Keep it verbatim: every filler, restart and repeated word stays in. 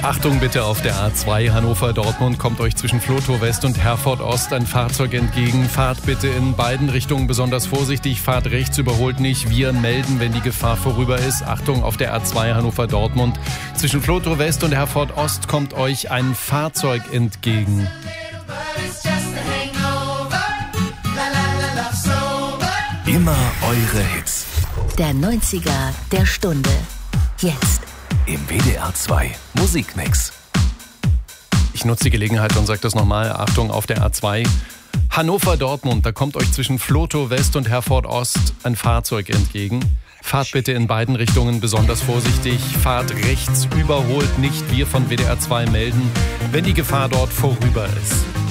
Achtung bitte auf der A zwei Hannover-Dortmund kommt euch zwischen Flotow West und Herford Ost ein Fahrzeug entgegen. Fahrt bitte in beiden Richtungen besonders vorsichtig, fahrt rechts, überholt nicht. Wir melden, wenn die Gefahr vorüber ist. Achtung auf der A zwei Hannover-Dortmund. Zwischen Flotow West und Herford Ost kommt euch ein Fahrzeug entgegen. Immer eure Hits. Der neunziger der Stunde. Jetzt. Im W D R zwei Musikmix. Ich nutze die Gelegenheit und sage das nochmal. Achtung auf der A zwei. Hannover-Dortmund, da kommt euch zwischen Flotow West und Herford Ost ein Fahrzeug entgegen. Fahrt bitte in beiden Richtungen besonders vorsichtig. Fahrt rechts, überholt nicht. Wir von W D R zwei melden, wenn die Gefahr dort vorüber ist.